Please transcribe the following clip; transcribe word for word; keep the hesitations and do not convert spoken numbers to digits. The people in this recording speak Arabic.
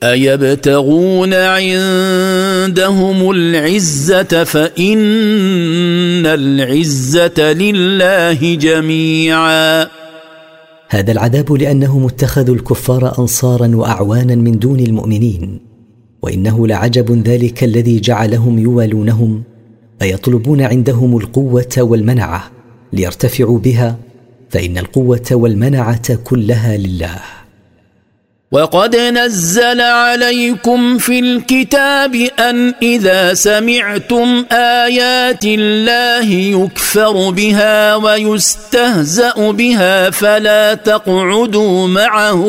أيبتغون عندهم العزة فإن العزة لله جميعا. هذا العذاب لأنهم اتخذوا الكفار أنصارا وأعوانا من دون المؤمنين، وإنه لعجب ذلك الذي جعلهم يوالونهم أيطلبون عندهم القوة والمنعة ليرتفعوا بها، فإن القوة والمنعة كلها لله. وقد نزل عليكم في الكتاب أن إذا سمعتم آيات الله يكفر بها ويستهزأ بها فلا تقعدوا معهم